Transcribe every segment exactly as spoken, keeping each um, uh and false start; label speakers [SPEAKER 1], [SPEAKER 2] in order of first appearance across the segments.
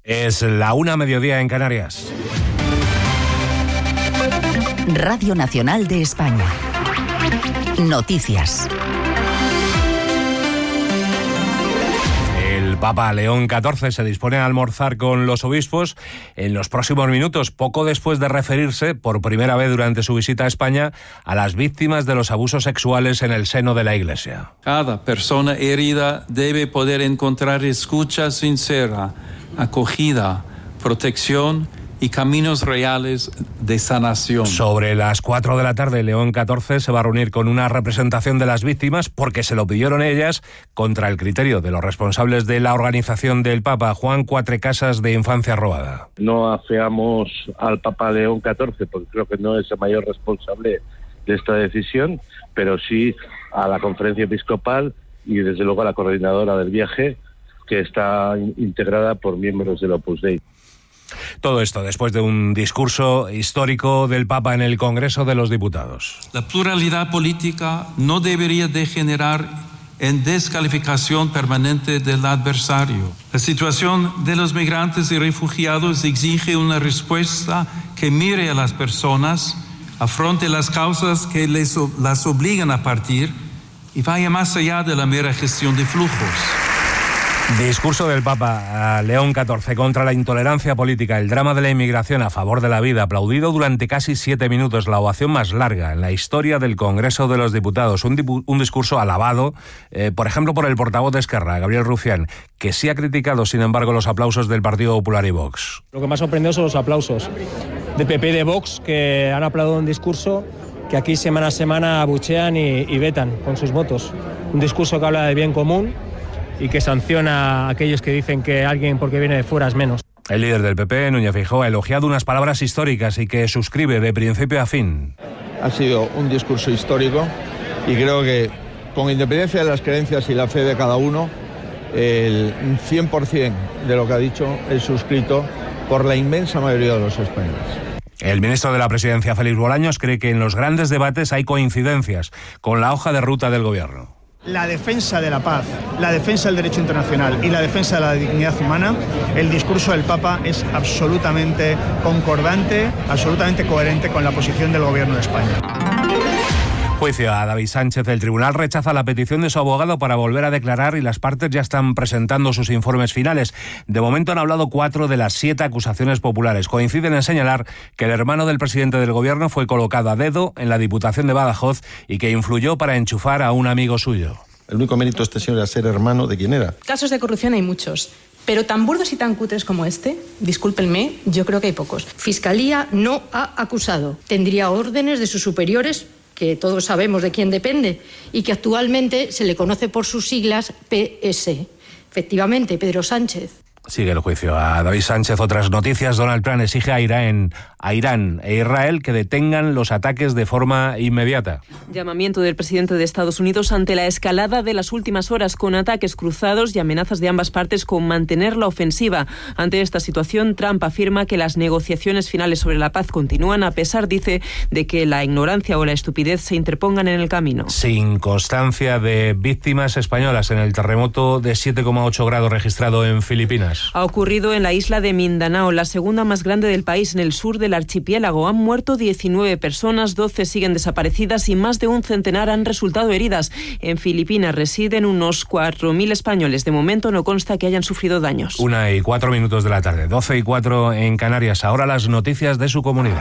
[SPEAKER 1] Es la una mediodía en Canarias.
[SPEAKER 2] Radio Nacional de España. Noticias.
[SPEAKER 1] El Papa León catorce se dispone a almorzar con los obispos en los próximos minutos, poco después de referirse, por primera vez durante su visita a España, a las víctimas de los abusos sexuales en el seno de la Iglesia.
[SPEAKER 3] Cada persona herida debe poder encontrar escucha sincera, acogida, protección y caminos reales de sanación.
[SPEAKER 1] Sobre las cuatro de la tarde, León catorce se va a reunir con una representación de las víctimas porque se lo pidieron ellas contra el criterio de los responsables de la organización del Papa, Juan Cuatrecasas, de Infancia Robada.
[SPEAKER 4] No afeamos al Papa León catorce porque creo que no es el mayor responsable de esta decisión, pero sí a la Conferencia Episcopal y desde luego a la coordinadora del viaje, que está integrada por miembros del Opus Dei.
[SPEAKER 1] Todo esto después de un discurso histórico del Papa en el Congreso de los Diputados.
[SPEAKER 3] La pluralidad política no debería degenerar en descalificación permanente del adversario. La situación de los migrantes y refugiados exige una respuesta que mire a las personas, afronte las causas que les, las obligan a partir y vaya más allá de la mera gestión de flujos.
[SPEAKER 1] Discurso del Papa a León catorce contra la intolerancia política, el drama de la inmigración a favor de la vida, aplaudido durante casi siete minutos, la ovación más larga en la historia del Congreso de los Diputados. Un, dipu- un discurso alabado, eh, por ejemplo, por el portavoz de Esquerra, Gabriel Rufián, que sí ha criticado, sin embargo, los aplausos del Partido Popular y Vox.
[SPEAKER 5] Lo que más sorprendió son los aplausos de P P y de Vox, que han aplaudido un discurso que aquí semana a semana abuchean y, y vetan con sus votos. Un discurso que habla de bien común y que sanciona a aquellos que dicen que alguien porque viene de fuera es menos.
[SPEAKER 1] El líder del P P, Núñez Feijóo, ha elogiado unas palabras históricas y que suscribe de principio a fin.
[SPEAKER 6] Ha sido un discurso histórico y creo que, con independencia de las creencias y la fe de cada uno, el cien por ciento de lo que ha dicho es suscrito por la inmensa mayoría de los españoles.
[SPEAKER 1] El ministro de la Presidencia, Félix Bolaños, cree que en los grandes debates hay coincidencias con la hoja de ruta del Gobierno.
[SPEAKER 7] La defensa de la paz, la defensa del derecho internacional y la defensa de la dignidad humana, el discurso del Papa es absolutamente concordante, absolutamente coherente con la posición del Gobierno de España.
[SPEAKER 1] Juicio a David Sánchez. El tribunal rechaza la petición de su abogado para volver a declarar y las partes ya están presentando sus informes finales. De momento han hablado cuatro de las siete acusaciones populares. Coinciden en señalar que el hermano del presidente del Gobierno fue colocado a dedo en la Diputación de Badajoz y que influyó para enchufar a un amigo suyo.
[SPEAKER 8] El único mérito de este señor era ser hermano de quien era.
[SPEAKER 9] Casos de corrupción hay muchos, pero tan burdos y tan cutres como este, discúlpenme, yo creo que hay pocos.
[SPEAKER 10] Fiscalía no ha acusado. Tendría órdenes de sus superiores, que todos sabemos de quién depende, y que actualmente se le conoce por sus siglas P S. Efectivamente, Pedro Sánchez.
[SPEAKER 1] Sigue el juicio a David Sánchez. Otras noticias. Donald Trump exige a Irán, a Irán e Israel que detengan los ataques de forma inmediata.
[SPEAKER 11] Llamamiento del presidente de Estados Unidos ante la escalada de las últimas horas, con ataques cruzados y amenazas de ambas partes con mantener la ofensiva. Ante esta situación, Trump afirma que las negociaciones finales sobre la paz continúan, a pesar, dice, de que la ignorancia o la estupidez se interpongan en el camino.
[SPEAKER 1] Sin constancia de víctimas españolas en el terremoto de siete coma ocho grados registrado en Filipinas.
[SPEAKER 11] Ha ocurrido en la isla de Mindanao, la segunda más grande del país, en el sur del archipiélago. Han muerto diecinueve personas, doce siguen desaparecidas y más de un centenar han resultado heridas. En Filipinas residen unos cuatro mil españoles. De momento no consta que hayan sufrido daños.
[SPEAKER 1] Una y cuatro minutos de la tarde, doce y cuatro en Canarias. Ahora las noticias de su comunidad.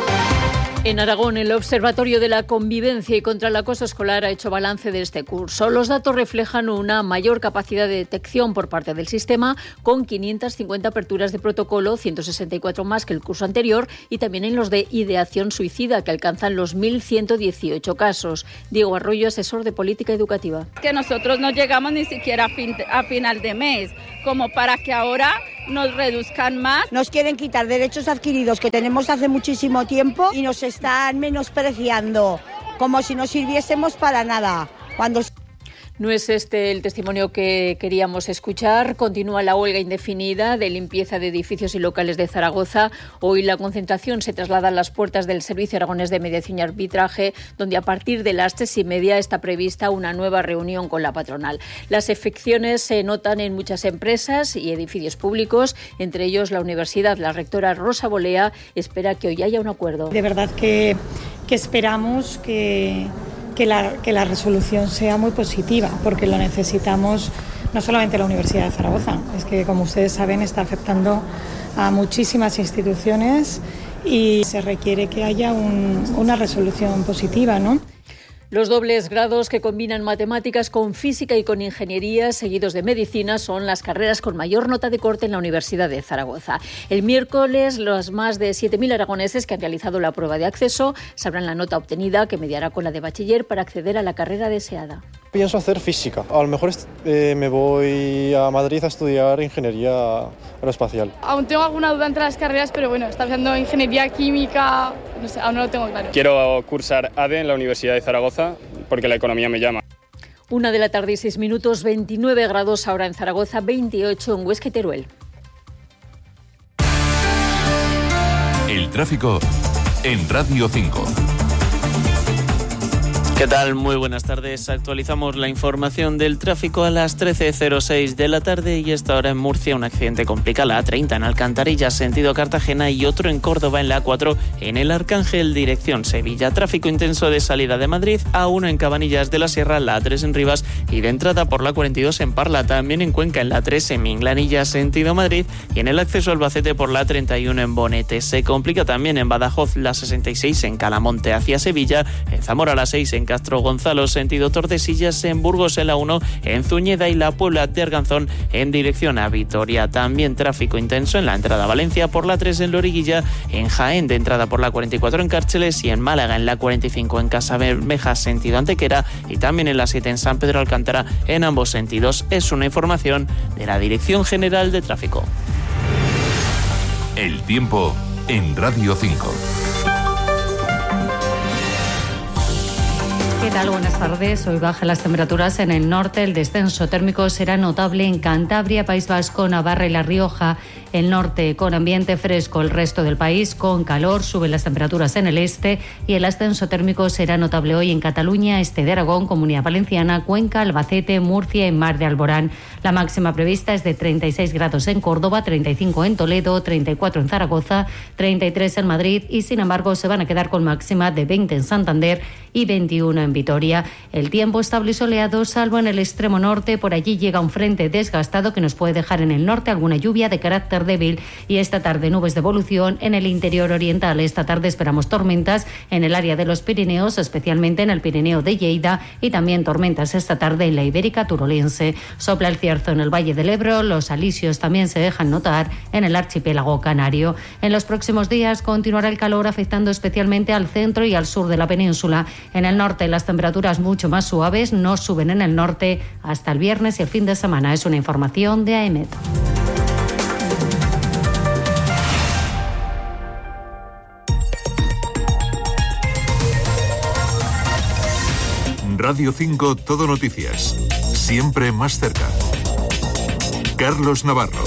[SPEAKER 12] En Aragón, el Observatorio de la Convivencia y contra el Acoso Escolar ha hecho balance de este curso. Los datos reflejan una mayor capacidad de detección por parte del sistema, con quinientas cincuenta aperturas de protocolo, ciento sesenta y cuatro más que el curso anterior, y también en los de ideación suicida, que alcanzan los mil ciento dieciocho casos. Diego Arroyo, asesor de política educativa.
[SPEAKER 13] Que nosotros no llegamos ni siquiera a, fin, a final de mes, como para que ahora nos reduzcan más.
[SPEAKER 14] Nos quieren quitar derechos adquiridos que tenemos hace muchísimo tiempo y nos están menospreciando, como si no sirviésemos para nada. Cuando
[SPEAKER 12] No es este el testimonio que queríamos escuchar. Continúa la huelga indefinida de limpieza de edificios y locales de Zaragoza. Hoy la concentración se traslada a las puertas del Servicio Aragonés de Mediación y Arbitraje, donde a partir de las tres y media está prevista una nueva reunión con la patronal. Las afecciones se notan en muchas empresas y edificios públicos, entre ellos la universidad. La rectora Rosa Bolea espera que hoy haya un acuerdo.
[SPEAKER 15] De verdad que, que esperamos que... Que la, que la resolución sea muy positiva, porque lo necesitamos no solamente la Universidad de Zaragoza, es que, como ustedes saben, está afectando a muchísimas instituciones y se requiere que haya un, una resolución positiva, ¿no?
[SPEAKER 12] Los dobles grados que combinan matemáticas con física y con ingeniería, seguidos de medicina, son las carreras con mayor nota de corte en la Universidad de Zaragoza. El miércoles, los más de siete mil aragoneses que han realizado la prueba de acceso sabrán la nota obtenida, que mediará con la de bachiller para acceder a la carrera deseada.
[SPEAKER 16] Pienso hacer física. A lo mejor eh, me voy a Madrid a estudiar ingeniería aeroespacial.
[SPEAKER 17] Aún tengo alguna duda entre las carreras, pero bueno, está haciendo ingeniería química, no sé, aún no lo tengo claro.
[SPEAKER 18] Quiero cursar A D E en la Universidad de Zaragoza porque la economía me llama.
[SPEAKER 12] Una de la tarde y seis minutos, veintinueve grados ahora en Zaragoza, veintiocho en Huesca y Teruel.
[SPEAKER 19] El tráfico en Radio cinco.
[SPEAKER 20] ¿Qué tal? Muy buenas tardes. Actualizamos la información del tráfico a las trece cero seis de la tarde y esta hora en Murcia un accidente complica la A treinta en Alcantarilla, sentido Cartagena, y otro en Córdoba en la A cuatro en el Arcángel, dirección Sevilla. Tráfico intenso de salida de Madrid, A uno en Cabanillas de la Sierra, la A tres en Rivas y de entrada por la cuarenta y dos en Parla, también en Cuenca en la A tres en Minglanilla, sentido Madrid, y en el acceso a Albacete por la A treinta y uno en Bonete. Se complica también en Badajoz la sesenta y seis en Calamonte hacia Sevilla, en Zamora la seis en Castro Gonzalo, sentido Tordesillas, en Burgos en la uno, en Zuñeda y la Puebla de Arganzón en dirección a Vitoria. También tráfico intenso en la entrada a Valencia por la tres en Loriguilla, en Jaén de entrada por la cuarenta y cuatro en Cárceles y en Málaga en la cuarenta y cinco en Casabermeja, sentido Antequera, y también en la siete en San Pedro Alcántara en ambos sentidos. Es una información de la Dirección General de Tráfico.
[SPEAKER 19] El tiempo en Radio cinco.
[SPEAKER 21] ¿Qué tal? Buenas tardes. Hoy bajan las temperaturas en el norte. El descenso térmico será notable en Cantabria, País Vasco, Navarra y La Rioja. El norte con ambiente fresco, el resto del país con calor. Suben las temperaturas en el este y el ascenso térmico será notable hoy en Cataluña, este de Aragón, Comunidad Valenciana, Cuenca, Albacete, Murcia y Mar de Alborán. La máxima prevista es de treinta y seis grados en Córdoba, treinta y cinco en Toledo, treinta y cuatro en Zaragoza, treinta y tres en Madrid y, sin embargo, se van a quedar con máxima de veinte en Santander y veintiuno en Vitoria. El tiempo estable y soleado, salvo en el extremo norte. Por allí llega un frente desgastado que nos puede dejar en el norte alguna lluvia de carácter débil, y esta tarde nubes de evolución en el interior oriental. Esta tarde esperamos tormentas en el área de los Pirineos, especialmente en el Pirineo de Lleida, y también tormentas esta tarde en la Ibérica turolense. Sopla el cierzo en el Valle del Ebro, los alisios también se dejan notar en el archipiélago canario. En los próximos días continuará el calor afectando especialmente al centro y al sur de la península. En el norte las temperaturas mucho más suaves, no suben en el norte hasta el viernes y el fin de semana. Es una información de A E M E T.
[SPEAKER 19] Radio cinco Todo Noticias. Siempre más cerca. Carlos Navarro.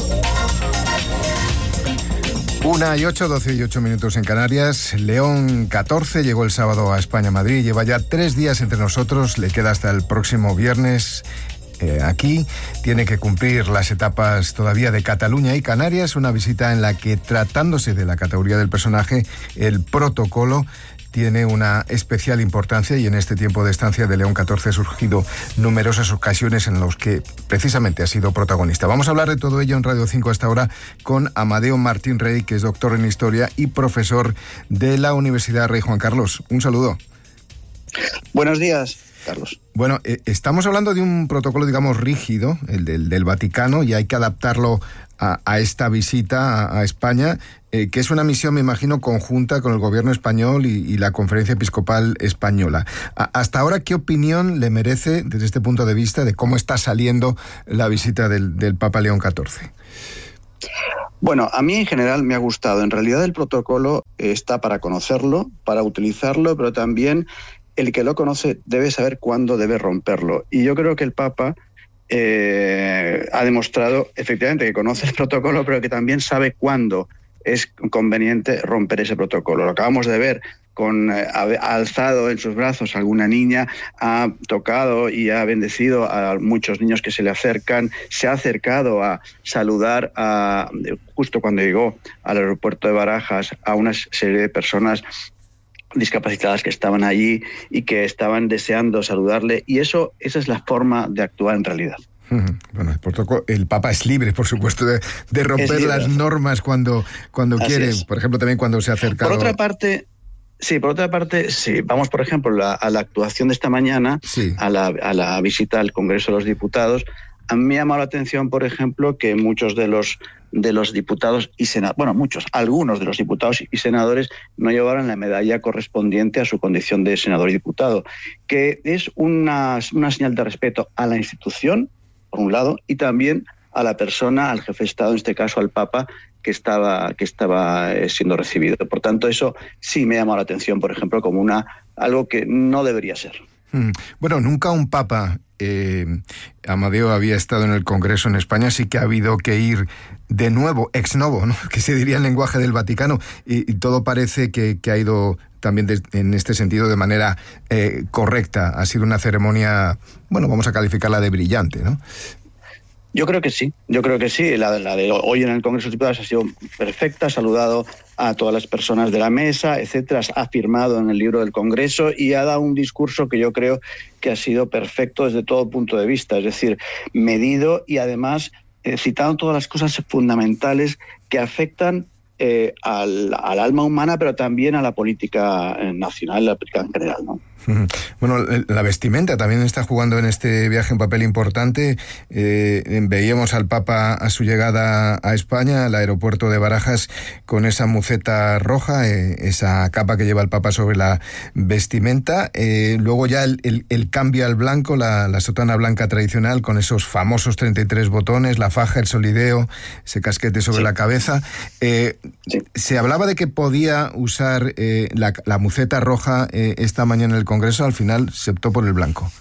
[SPEAKER 22] Una y ocho, doce y ocho minutos en Canarias. León catorce llegó el sábado a España-Madrid. Lleva ya tres días entre nosotros. Le queda hasta el próximo viernes. Eh, aquí tiene que cumplir las etapas todavía de Cataluña y Canarias. Una visita en la que, tratándose de la categoría del personaje, el protocolo tiene una especial importancia, y en este tiempo de estancia de León catorce ha surgido numerosas ocasiones en las que precisamente ha sido protagonista. Vamos a hablar de todo ello en Radio cinco hasta ahora con Amadeo Martín Rey, que es doctor en Historia y profesor de la Universidad Rey Juan Carlos. Un saludo.
[SPEAKER 23] Buenos días, Carlos.
[SPEAKER 22] Bueno, eh, estamos hablando de un protocolo, digamos, rígido, el del, del Vaticano, y hay que adaptarlo a, a esta visita a, a España, eh, que es una misión, me imagino, conjunta con el gobierno español y, y la Conferencia Episcopal Española. A, hasta ahora, ¿qué opinión le merece, desde este punto de vista, de cómo está saliendo la visita del, del Papa León catorce?
[SPEAKER 23] Bueno, a mí en general me ha gustado. En realidad el protocolo está para conocerlo, para utilizarlo, pero también el que lo conoce debe saber cuándo debe romperlo. Y yo creo que el Papa eh, ha demostrado efectivamente que conoce el protocolo, pero que también sabe cuándo es conveniente romper ese protocolo. Lo acabamos de ver, con eh, ha alzado en sus brazos a alguna niña, ha tocado y ha bendecido a muchos niños que se le acercan, se ha acercado a saludar a, justo cuando llegó al aeropuerto de Barajas, a una serie de personas discapacitadas que estaban allí y que estaban deseando saludarle, y eso esa es la forma de actuar en realidad.
[SPEAKER 22] Bueno, el protocolo, el Papa es libre, por supuesto, de, de romper las normas cuando, cuando quiere. Es. Por ejemplo, también cuando se ha acercado...
[SPEAKER 23] Por otra parte... Sí, por otra parte, sí. Vamos, por ejemplo, la, a la actuación de esta mañana, sí. a, la, a la visita al Congreso de los Diputados. A mí me ha llamado la atención, por ejemplo, que muchos de los de los diputados y senadores, bueno, muchos, algunos de los diputados y senadores no llevaron la medalla correspondiente a su condición de senador y diputado, que es una, una señal de respeto a la institución, por un lado, y también a la persona, al jefe de Estado, en este caso al Papa, que estaba, que estaba siendo recibido. Por tanto, eso sí me ha llamado la atención, por ejemplo, como una algo que no debería ser.
[SPEAKER 22] Bueno, nunca un Papa, eh, Amadeo, había estado en el Congreso en España, sí que ha habido que ir de nuevo, ex novo, ¿no?, que se diría en lenguaje del Vaticano, y, y todo parece que, que ha ido también de, en este sentido de manera eh, correcta. Ha sido una ceremonia, bueno, vamos a calificarla de brillante, ¿no?
[SPEAKER 23] Yo creo que sí, yo creo que sí. La, la de hoy en el Congreso de Diputados ha sido perfecta, ha saludado a todas las personas de la mesa, etcétera, ha firmado en el libro del Congreso y ha dado un discurso que yo creo que ha sido perfecto desde todo punto de vista, es decir, medido y además eh, citando todas las cosas fundamentales que afectan eh, al, al alma humana, pero también a la política nacional, la política en general, ¿no?
[SPEAKER 22] Bueno, la vestimenta también está jugando en este viaje un papel importante. Eh, veíamos al Papa a su llegada a España, al aeropuerto de Barajas, con esa muceta roja, eh, esa capa que lleva el Papa sobre la vestimenta. Eh, luego ya el, el, el cambio al blanco, la, la sotana blanca tradicional, con esos famosos treinta y tres botones, la faja, el solideo, ese casquete sobre sí. la cabeza. Eh, sí. Se hablaba de que podía usar eh, la, la muceta roja eh, esta mañana en el Congreso, al final se optó por el blanco.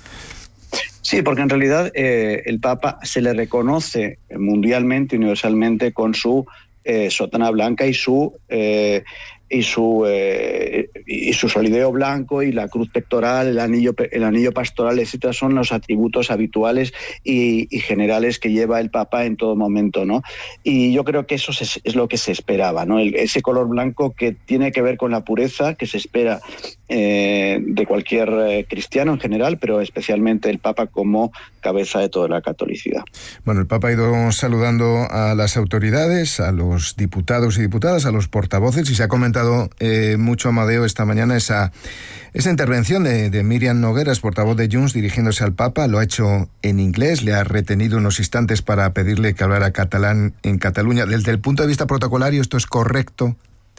[SPEAKER 23] Sí, porque en realidad eh, el Papa se le reconoce mundialmente, universalmente, con su eh, sotana blanca y su eh, y su eh, y su solideo blanco y la cruz pectoral, el anillo el anillo pastoral, etcétera, son los atributos habituales y, y generales que lleva el Papa en todo momento, ¿no? Y yo creo que eso es, es lo que se esperaba, ¿no? El, ese color blanco que tiene que ver con la pureza que se espera eh, de cualquier eh, cristiano en general, pero especialmente el Papa como cabeza de toda la catolicidad.
[SPEAKER 22] Bueno, el Papa ha ido saludando a las autoridades, a los diputados y diputadas, a los portavoces, y se ha comentado Eh, mucho, Amadeo, esta mañana esa, esa intervención de, de Míriam Nogueras, portavoz de Junts, dirigiéndose al Papa. Lo ha hecho en inglés, le ha retenido unos instantes para pedirle que hablara catalán en Cataluña. Desde el punto de vista protocolario, ¿esto es correcto?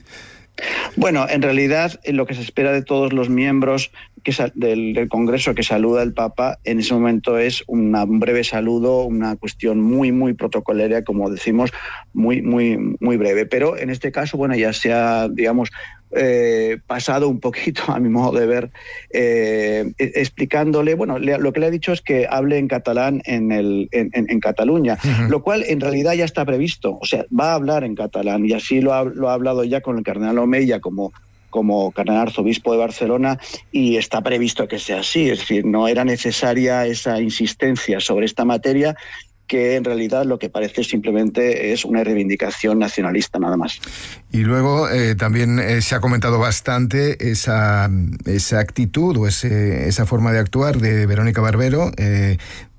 [SPEAKER 23] Bueno, en realidad lo que se espera de todos los miembros que del, del Congreso que saluda el Papa en ese momento es una, un breve saludo, una cuestión muy, muy protocolaria, como decimos, muy, muy, muy breve. Pero en este caso, bueno, ya se ha, digamos, eh, pasado un poquito, a mi modo de ver, eh, explicándole, bueno, le, lo que le ha dicho es que hable en catalán en, el, en, en, en Cataluña, uh-huh. lo cual en realidad ya está previsto, o sea, va a hablar en catalán y así lo ha, lo ha hablado ya con el cardenal Omeya como como cardenal arzobispo de Barcelona, y está previsto que sea así, es decir, no era necesaria esa insistencia sobre esta materia, que en realidad lo que parece simplemente es una reivindicación nacionalista nada más.
[SPEAKER 22] Y luego eh, también eh, se ha comentado bastante esa, esa actitud o ese, esa forma de actuar de Verónica Barbero, eh,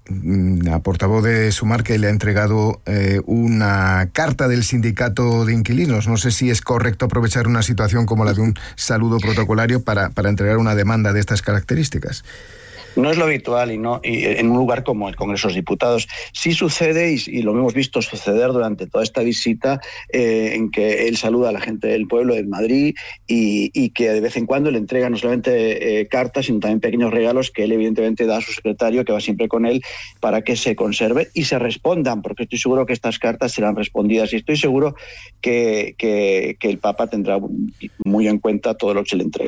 [SPEAKER 22] la portavoz de Sumar, que le ha entregado eh, una carta del sindicato de inquilinos. No sé si es correcto aprovechar una situación como la de un saludo protocolario para, para entregar una demanda de estas características.
[SPEAKER 23] No es lo habitual y no y en un lugar como el Congreso de los Diputados. Sí sucede, y, y lo hemos visto suceder durante toda esta visita, eh, en que él saluda a la gente del pueblo de Madrid y, y que de vez en cuando le entrega no solamente eh, cartas, sino también pequeños regalos que él evidentemente da a su secretario, que va siempre con él, para que se conserve y se respondan, porque estoy seguro que estas cartas serán respondidas y estoy seguro que, que, que el Papa tendrá muy en cuenta todo lo que se le entrega.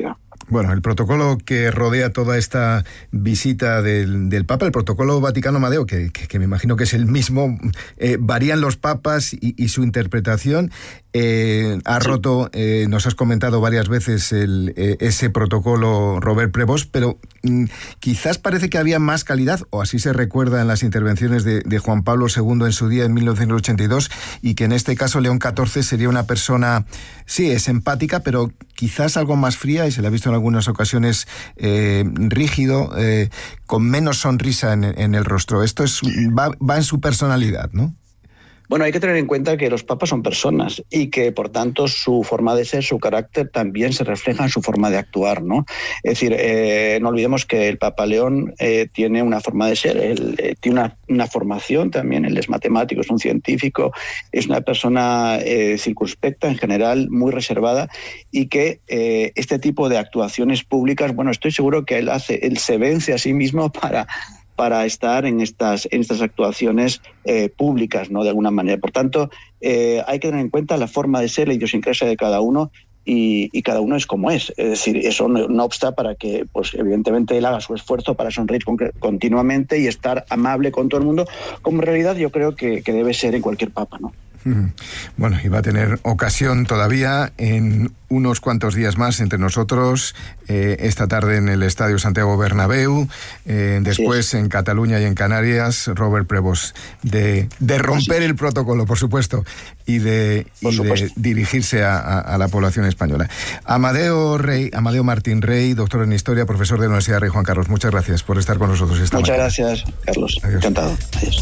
[SPEAKER 22] Bueno, el protocolo que rodea toda esta visita del, del Papa, el protocolo Vaticano Amadeo, que, que, que me imagino que es el mismo, eh, varían los papas y, y su interpretación. Eh, ha sí. roto, eh, nos has comentado varias veces el, eh, ese protocolo Robert Prevost, pero mm, quizás parece que había más calidad, o así se recuerda en las intervenciones de, de Juan Pablo segundo en su día, en mil novecientos ochenta y dos, y que en este caso León catorce sería una persona, sí, es empática, pero quizás algo más fría, y se le ha visto en algunas ocasiones eh, rígido, eh, con menos sonrisa en, en el rostro. Esto es va, va en su personalidad, ¿no?
[SPEAKER 23] Bueno, hay que tener en cuenta que los papas son personas y que, por tanto, su forma de ser, su carácter, también se refleja en su forma de actuar, ¿no? Es decir, eh, no olvidemos que el Papa León eh, tiene una forma de ser, él eh, tiene una, una formación también, él es matemático, es un científico, es una persona eh, circunspecta, en general, muy reservada, y que eh, este tipo de actuaciones públicas, bueno, estoy seguro que él hace, él se vence a sí mismo para... para estar en estas, en estas actuaciones eh, públicas, ¿no? De alguna manera. Por tanto, eh, hay que tener en cuenta la forma de ser, la idiosincrasia de cada uno, y, y cada uno es como es. Es decir, eso no, no obsta para que, pues evidentemente, él haga su esfuerzo para sonreír con, continuamente y estar amable con todo el mundo, como en realidad yo creo que, que debe ser en cualquier papa, ¿no?
[SPEAKER 22] Bueno, y va a tener ocasión todavía en unos cuantos días más entre nosotros, eh, esta tarde en el Estadio Santiago Bernabéu, eh, después sí. en Cataluña y en Canarias, Robert Prevost, de, de romper sí. el protocolo, por supuesto, y de, y de dirigirse a, a, a la población española. Amadeo Rey, Amadeo Martín Rey, doctor en Historia, profesor de la Universidad Rey Juan Carlos, muchas gracias por estar con nosotros esta
[SPEAKER 23] Muchas
[SPEAKER 22] mañana.
[SPEAKER 23] gracias, Carlos.
[SPEAKER 22] Adiós.
[SPEAKER 23] Encantado. Adiós.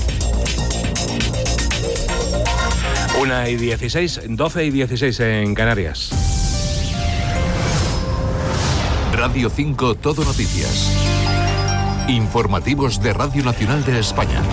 [SPEAKER 1] Una y dieciséis, doce y dieciséis en Canarias.
[SPEAKER 19] Radio cinco Todo Noticias. Informativos de Radio Nacional de España.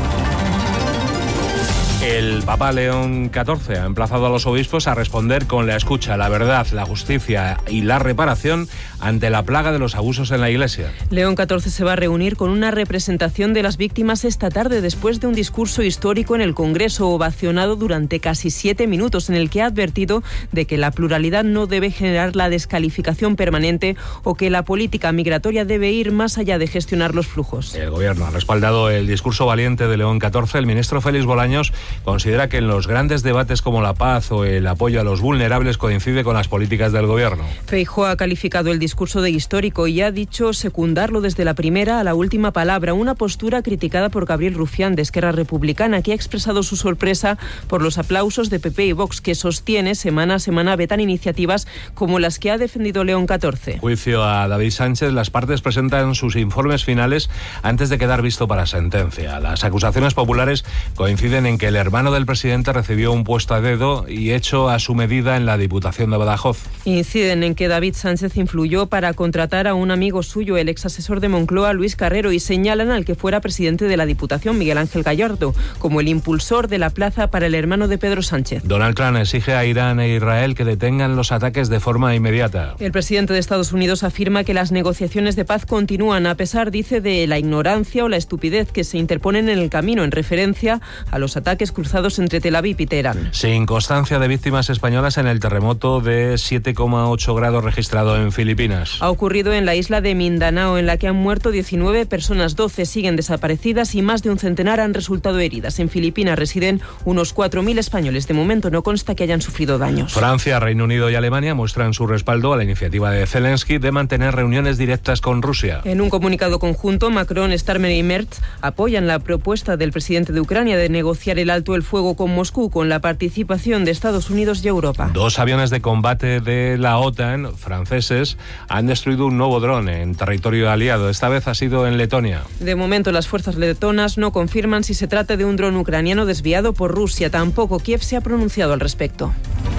[SPEAKER 1] El Papa León catorce ha emplazado a los obispos a responder con la escucha, la verdad, la justicia y la reparación ante la plaga de los abusos en la Iglesia.
[SPEAKER 11] León catorce se va a reunir con una representación de las víctimas esta tarde después de un discurso histórico en el Congreso, ovacionado durante casi siete minutos, en el que ha advertido de que la pluralidad no debe generar la descalificación permanente o que la política migratoria debe ir más allá de gestionar los flujos.
[SPEAKER 1] El Gobierno ha respaldado el discurso valiente de León catorce. El ministro Félix Bolaños considera que en los grandes debates como la paz o el apoyo a los vulnerables coincide con las políticas del Gobierno.
[SPEAKER 11] Feijóo ha calificado el discurso de histórico y ha dicho secundarlo desde la primera a la última palabra, una postura criticada por Gabriel Rufián de Esquerra Republicana, que ha expresado su sorpresa por los aplausos de P P y Vox, que sostiene semana a semana vetan iniciativas como las que ha defendido León catorce.
[SPEAKER 1] Juicio a David Sánchez. Las partes presentan sus informes finales antes de quedar visto para sentencia. Las acusaciones populares coinciden en que el hermano del presidente recibió un puesto a dedo y hecho a su medida en la Diputación de Badajoz.
[SPEAKER 11] Inciden en que David Sánchez influyó para contratar a un amigo suyo, el exasesor de Moncloa, Luis Carrero, y señalan al que fuera presidente de la Diputación, Miguel Ángel Gallardo, como el impulsor de la plaza para el hermano de Pedro Sánchez.
[SPEAKER 1] Donald Trump exige a Irán e Israel que detengan los ataques de forma inmediata.
[SPEAKER 11] El presidente de Estados Unidos afirma que las negociaciones de paz continúan a pesar, dice, de la ignorancia o la estupidez que se interponen en el camino, en referencia a los ataques cruzados entre Tel Aviv y Teherán.
[SPEAKER 1] Sin constancia de víctimas españolas en el terremoto de siete coma ocho grados registrado en Filipinas.
[SPEAKER 11] Ha ocurrido en la isla de Mindanao, en la que han muerto diecinueve personas, doce siguen desaparecidas y más de un centenar han resultado heridas. En Filipinas residen unos cuatro mil españoles. De momento no consta que hayan sufrido daños.
[SPEAKER 1] Francia, Reino Unido y Alemania muestran su respaldo a la iniciativa de Zelensky de mantener reuniones directas con Rusia.
[SPEAKER 11] En un comunicado conjunto, Macron, Starmer y Merz apoyan la propuesta del presidente de Ucrania de negociar el alto el fuego con Moscú con la participación de Estados Unidos y Europa.
[SPEAKER 1] Dos aviones de combate de la OTAN franceses han destruido un nuevo dron en territorio aliado. Esta vez ha sido en Letonia.
[SPEAKER 11] De momento las fuerzas letonas no confirman si se trata de un dron ucraniano desviado por Rusia. Tampoco Kiev se ha pronunciado al respecto.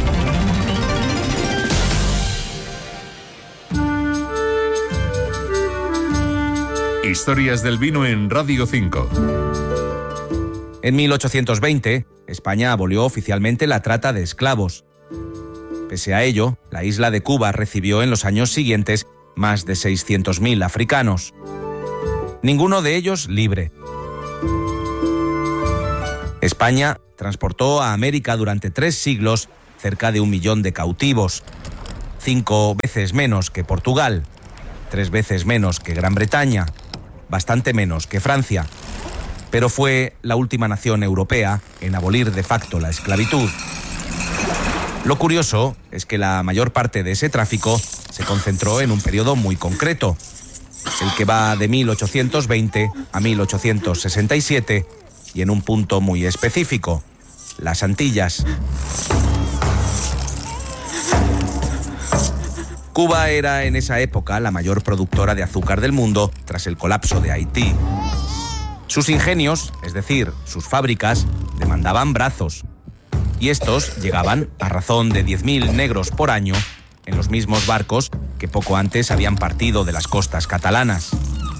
[SPEAKER 19] Historias del vino en Radio cinco.
[SPEAKER 2] En mil ochocientos veinte, España abolió oficialmente la trata de esclavos. Pese a ello, la isla de Cuba recibió en los años siguientes más de seiscientos mil africanos. Ninguno de ellos libre. España transportó a América durante tres siglos cerca de un millón de cautivos, cinco veces menos que Portugal. tres veces menos que Gran Bretaña, bastante menos que Francia, pero fue la última nación europea en abolir de facto la esclavitud. Lo curioso es que la mayor parte de ese tráfico se concentró en un periodo muy concreto, el que va de mil ochocientos veinte a mil ochocientos sesenta y siete, y en un punto muy específico, las Antillas. Cuba era en esa época la mayor productora de azúcar del mundo tras el colapso de Haití. Sus ingenios, es decir, sus fábricas, demandaban brazos. Y estos llegaban a razón de diez mil negros por año en los mismos barcos que poco antes habían partido de las costas catalanas.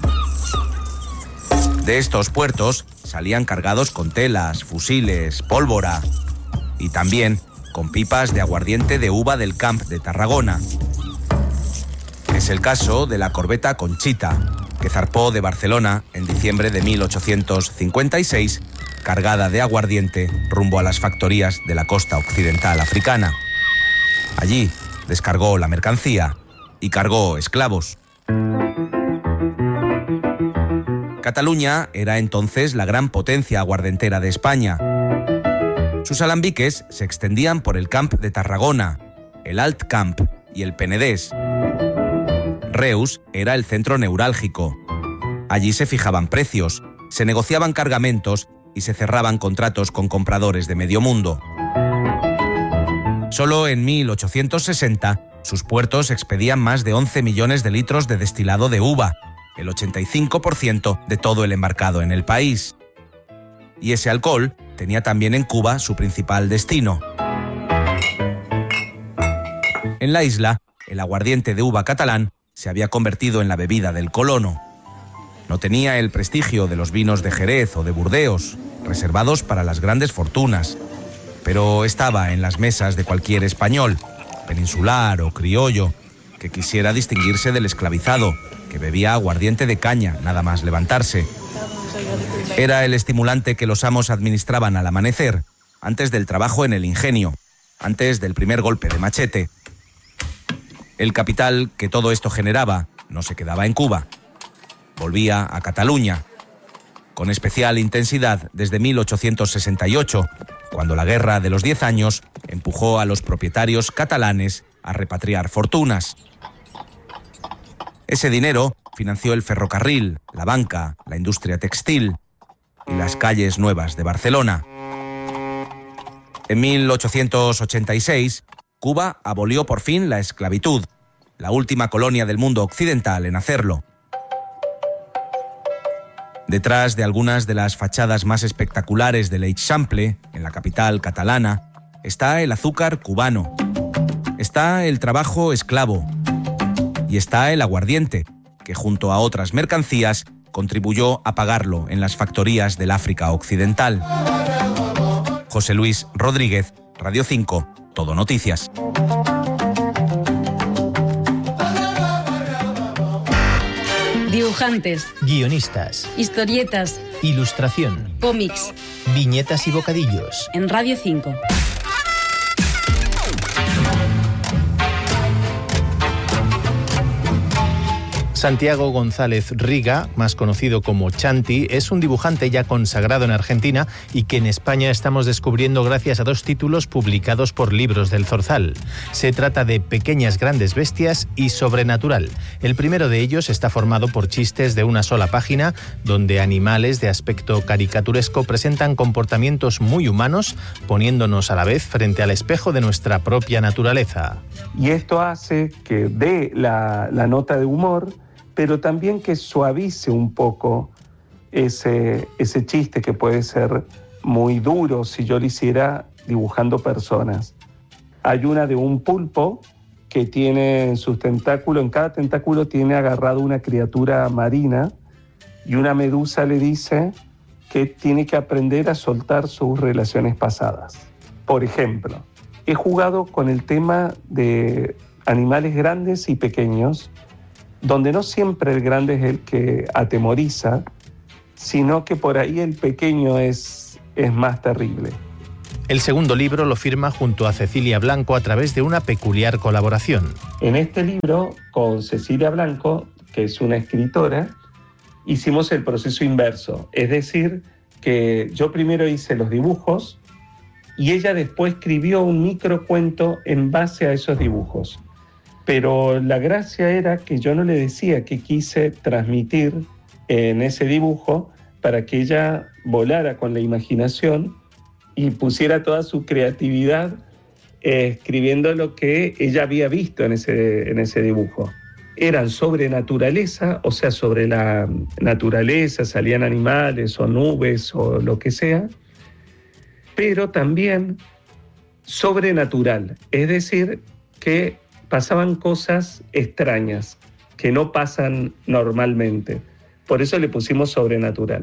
[SPEAKER 2] De estos puertos salían cargados con telas, fusiles, pólvora y también con pipas de aguardiente de uva del Camp de Tarragona. Es el caso de la corbeta Conchita, que zarpó de Barcelona en diciembre de mil ochocientos cincuenta y seis, cargada de aguardiente rumbo a las factorías de la costa occidental africana. Allí descargó la mercancía y cargó esclavos. Cataluña era entonces la gran potencia aguardentera de España. Sus alambiques se extendían por el Camp de Tarragona, el Alt Camp y el Penedès. Reus era el centro neurálgico. Allí se fijaban precios, se negociaban cargamentos y se cerraban contratos con compradores de medio mundo. Solo en mil ochocientos sesenta, sus puertos expedían más de once millones de litros de destilado de uva, el ochenta y cinco por ciento de todo el embarcado en el país. Y ese alcohol tenía también en Cuba su principal destino. En la isla, el aguardiente de uva catalán se había convertido en la bebida del colono. No tenía el prestigio de los vinos de Jerez o de Burdeos, reservados para las grandes fortunas, pero estaba en las mesas de cualquier español, peninsular o criollo, que quisiera distinguirse del esclavizado, que bebía aguardiente de caña nada más levantarse. Era el estimulante que los amos administraban al amanecer, antes del trabajo en el ingenio, antes del primer golpe de machete. El capital que todo esto generaba no se quedaba en Cuba. Volvía a Cataluña, con especial intensidad desde mil ochocientos sesenta y ocho, cuando la Guerra de los Diez Años empujó a los propietarios catalanes a repatriar fortunas. Ese dinero financió el ferrocarril, la banca, la industria textil y las calles nuevas de Barcelona. En mil ochocientos ochenta y seis, Cuba abolió por fin la esclavitud, la última colonia del mundo occidental en hacerlo. Detrás de algunas de las fachadas más espectaculares del Eixample, en la capital catalana, está el azúcar cubano, está el trabajo esclavo y está el aguardiente, que junto a otras mercancías contribuyó a pagarlo en las factorías del África Occidental. José Luis Rodríguez, Radio cinco, Todo Noticias.
[SPEAKER 3] Dibujantes,
[SPEAKER 4] guionistas,
[SPEAKER 3] historietas,
[SPEAKER 4] ilustración,
[SPEAKER 3] cómics,
[SPEAKER 4] viñetas y bocadillos.
[SPEAKER 3] En Radio cinco.
[SPEAKER 4] Santiago González Riga, más conocido como Chanti, es un dibujante ya consagrado en Argentina y que en España estamos descubriendo gracias a dos títulos publicados por Libros del Zorzal. Se trata de Pequeñas Grandes Bestias y Sobrenatural. El primero de ellos está formado por chistes de una sola página, donde animales de aspecto caricaturesco presentan comportamientos muy humanos, poniéndonos a la vez frente al espejo de nuestra propia naturaleza.
[SPEAKER 5] Y esto hace que dé la, la nota de humor, pero también que suavice un poco ese, ese chiste que puede ser muy duro si yo lo hiciera dibujando personas. Hay una de un pulpo que tiene en sus tentáculos, en cada tentáculo tiene agarrado una criatura marina y una medusa le dice que tiene que aprender a soltar sus relaciones pasadas. Por ejemplo, he jugado con el tema de animales grandes y pequeños, donde no siempre el grande es el que atemoriza, sino que por ahí el pequeño es, es más terrible.
[SPEAKER 4] El segundo libro lo firma junto a Cecilia Blanco a través de una peculiar colaboración.
[SPEAKER 5] En este libro, con Cecilia Blanco, que es una escritora, hicimos el proceso inverso. Es decir, que yo primero hice los dibujos y ella después escribió un microcuento en base a esos dibujos. Pero la gracia era que yo no le decía qué quise transmitir en ese dibujo para que ella volara con la imaginación y pusiera toda su creatividad eh, escribiendo lo que ella había visto en ese, en ese dibujo. Eran sobre naturaleza, o sea, sobre la naturaleza, salían animales o nubes o lo que sea, pero también sobrenatural, es decir, que pasaban cosas extrañas que no pasan normalmente. Por eso le pusimos sobrenatural.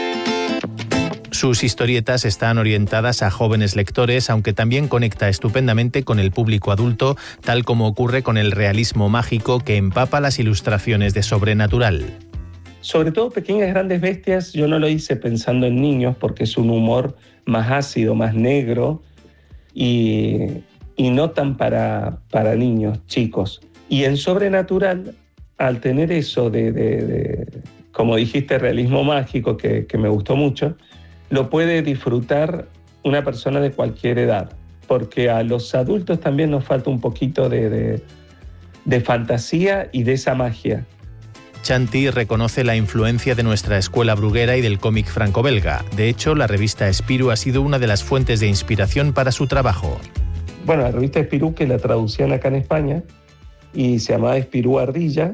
[SPEAKER 4] Sus historietas están orientadas a jóvenes lectores, aunque también conecta estupendamente con el público adulto, tal como ocurre con el realismo mágico que empapa las ilustraciones de Sobrenatural.
[SPEAKER 5] Sobre todo Pequeñas Grandes Bestias, yo no lo hice pensando en niños porque es un humor más ácido, más negro y, y no tan para, para niños, chicos. Y en Sobrenatural, al tener eso de, de, de como dijiste, realismo mágico, que, que me gustó mucho, lo puede disfrutar una persona de cualquier edad, porque a los adultos también nos falta un poquito de, de, de fantasía y de esa magia.
[SPEAKER 4] Chanty reconoce la influencia de nuestra escuela bruguera y del cómic franco-belga. De hecho, la revista Spirou ha sido una de las fuentes de inspiración para su trabajo.
[SPEAKER 5] Bueno, la revista Spirou, que la traducían acá en España, y se llamaba Spirou Ardilla,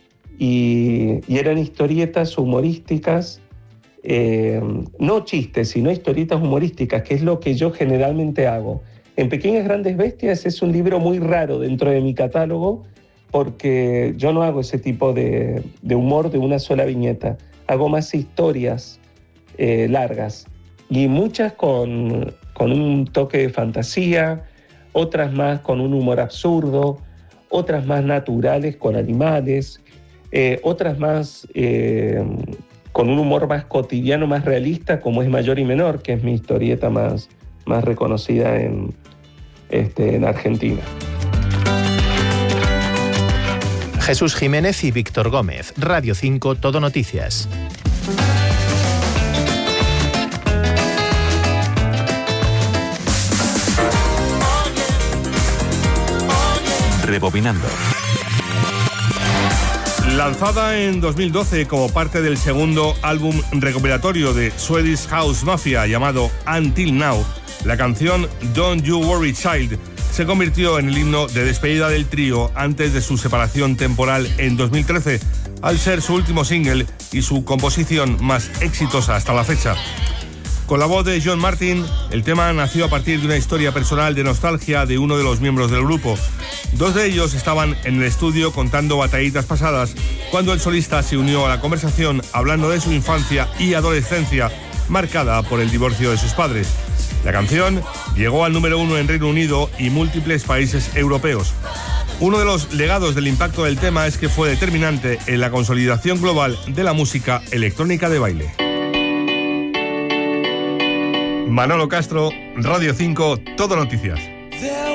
[SPEAKER 5] y, y eran historietas humorísticas, Eh, no chistes, sino historietas humorísticas, que es lo que yo generalmente hago. En Pequeñas Grandes Bestias es un libro muy raro dentro de mi catálogo porque yo no hago ese tipo de, de humor de una sola viñeta. Hago más historias eh, largas y muchas con, con un toque de fantasía, otras más con un humor absurdo, otras más naturales con animales, eh, otras más... Eh, con un humor más cotidiano, más realista, como es Mayor y Menor, que es mi historieta más, más reconocida en, este, en Argentina.
[SPEAKER 4] Jesús Jiménez y Víctor Gómez, Radio cinco, Todo Noticias.
[SPEAKER 19] Rebobinando.
[SPEAKER 3] Lanzada en dos mil doce como parte del segundo álbum recopilatorio de Swedish House Mafia llamado Until Now, la canción Don't You Worry Child se convirtió en el himno de despedida del trío antes de su separación temporal en dos mil trece, al ser su último single y su composición más exitosa hasta la fecha. Con la voz de John Martin, el tema nació a partir de una historia personal de nostalgia de uno de los miembros del grupo. Dos de ellos estaban en el estudio contando batallitas pasadas cuando el solista se unió a la conversación hablando de su infancia y adolescencia marcada por el divorcio de sus padres. La canción llegó al número uno en Reino Unido y múltiples países europeos. Uno de los legados del impacto del tema es que fue determinante en la consolidación global de la música electrónica de baile. Manolo Castro, Radio cinco, Todo Noticias.